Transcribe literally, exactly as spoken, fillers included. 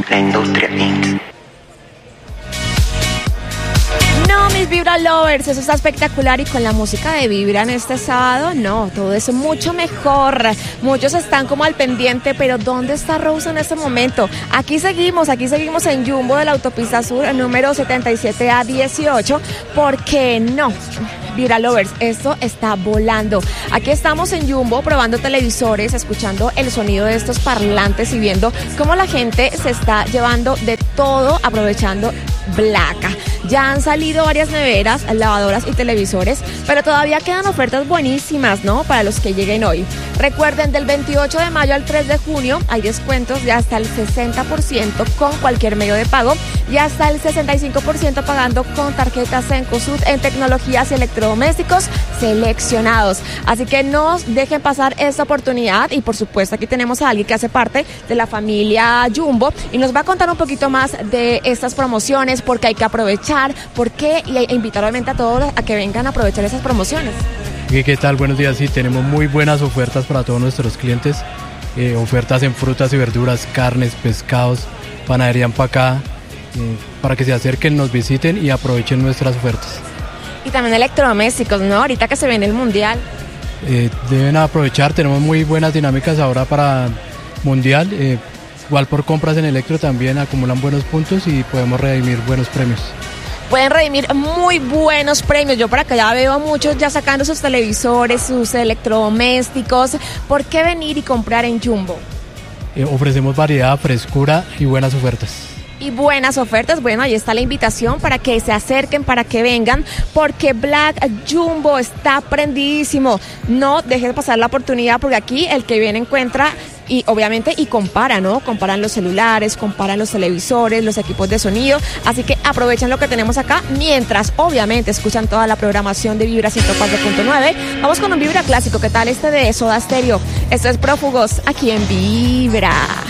La Industria incorporated. No, mis Vibra Lovers, eso está espectacular y con la música de Vibra en este sábado, no, todo eso mucho mejor. Muchos están como al pendiente, pero ¿dónde está Rose en este momento? Aquí seguimos, aquí seguimos en Jumbo de la Autopista Sur, número setenta y siete A dieciocho, porque no, Vibra Lovers, esto está volando. Aquí estamos en Jumbo probando televisores, escuchando el sonido de estos parlantes y viendo cómo la gente se está llevando de todo, aprovechando Black. Ya han salido varias neveras, lavadoras y televisores, pero todavía quedan ofertas buenísimas, ¿no? Para los que lleguen hoy. Recuerden, del veintiocho de mayo al tres de junio hay descuentos de hasta el sesenta por ciento con cualquier medio de pago y hasta el sesenta y cinco por ciento pagando con tarjetas Cencosud en tecnologías y electrodomésticos seleccionados. Así que no dejen pasar esta oportunidad y por supuesto aquí tenemos a alguien que hace parte de la familia Jumbo y nos va a contar un poquito más de estas promociones, porque hay que aprovechar, por qué y invitar obviamente a todos a que vengan a aprovechar esas promociones. ¿Qué, qué tal? Buenos días, sí, tenemos muy buenas ofertas para todos nuestros clientes, eh, ofertas en frutas y verduras, carnes, pescados, panadería empacada, eh, para que se acerquen, nos visiten y aprovechen nuestras ofertas. Y también electrodomésticos, ¿no? Ahorita que se viene el Mundial. Eh, deben aprovechar, tenemos muy buenas dinámicas ahora para Mundial, eh, igual por compras en Electro también acumulan buenos puntos y podemos redimir buenos premios. Pueden redimir muy buenos premios. Yo por acá ya veo a muchos ya sacando sus televisores, sus electrodomésticos. ¿Por qué venir y comprar en Jumbo? Eh, ofrecemos variedad, frescura y buenas ofertas. Y buenas ofertas, bueno, ahí está la invitación para que se acerquen, para que vengan, porque Black Jumbo está prendidísimo. No dejes pasar la oportunidad, porque aquí el que viene encuentra y obviamente y compara, ¿no? Comparan los celulares, comparan los televisores, los equipos de sonido, así que aprovechen lo que tenemos acá, mientras obviamente escuchan toda la programación de Vibra ciento cuatro punto nueve. Vamos con un Vibra clásico, ¿qué tal este de Soda Stereo? Esto es Prófugos, aquí en Vibra.